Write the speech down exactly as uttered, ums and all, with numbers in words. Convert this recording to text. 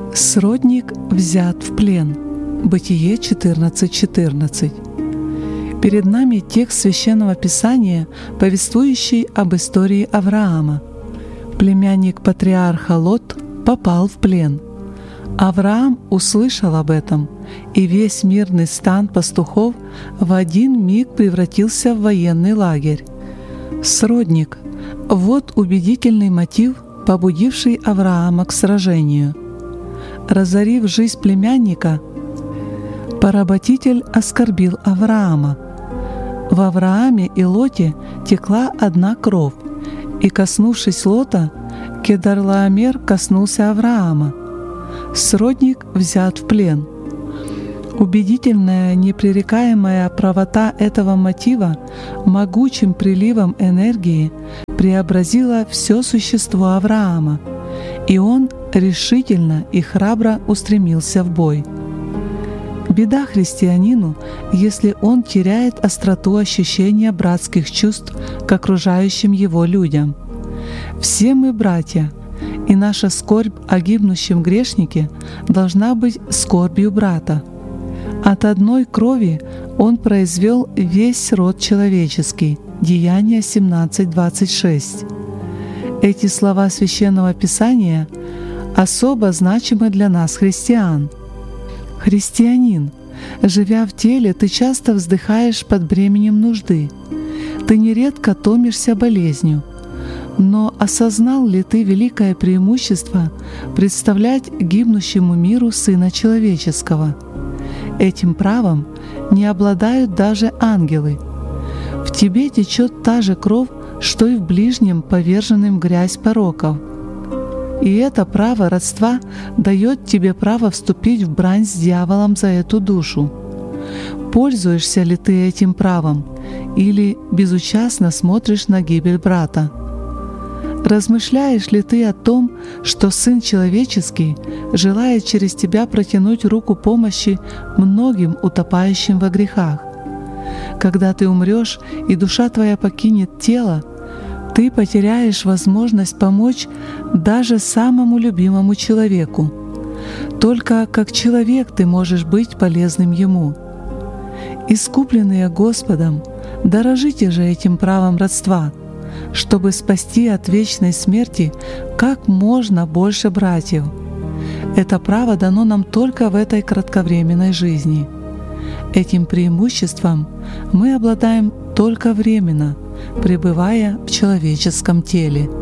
Сродник взят в плен. Бытие четырнадцать четырнадцать. Перед нами текст Священного Писания, повествующий об истории Авраама. Племянник патриарха Лот попал в плен. Авраам услышал об этом, и весь мирный стан пастухов в один миг превратился в военный лагерь. Сродник — вот убедительный мотив, побудивший Авраама к сражению. Разорив жизнь племянника, поработитель оскорбил Авраама. В Аврааме и Лоте текла одна кровь, и, коснувшись Лота, Кедорлаомер коснулся Авраама. Сродник взят в плен. Убедительная, непререкаемая правота этого мотива могучим приливом энергии преобразила все существо Авраама, и он решительно и храбро устремился в бой. Беда христианину, если он теряет остроту ощущения братских чувств к окружающим его людям. Все мы братья, и наша скорбь о гибнущем грешнике должна быть скорбью брата. От одной крови он произвел весь род человеческий. Деяния семнадцать двадцать шесть. Эти слова Священного Писания особо значимы для нас, христиан. Христианин, живя в теле, ты часто вздыхаешь под бременем нужды. Ты нередко томишься болезнью. Но осознал ли ты великое преимущество представлять гибнущему миру Сына Человеческого? Этим правом не обладают даже ангелы. В тебе течет та же кровь, что и в ближнем, поверженным в грязь пороков. И это право родства дает тебе право вступить в брань с дьяволом за эту душу. Пользуешься ли ты этим правом или безучастно смотришь на гибель брата? Размышляешь ли ты о том, что Сын Человеческий желает через тебя протянуть руку помощи многим утопающим во грехах? Когда ты умрешь и душа твоя покинет тело, ты потеряешь возможность помочь даже самому любимому человеку. Только как человек ты можешь быть полезным ему. Искупленные Господом, дорожите же этим правом родства, чтобы спасти от вечной смерти как можно больше братьев. Это право дано нам только в этой кратковременной жизни. Этим преимуществом мы обладаем только временно, пребывая в человеческом теле.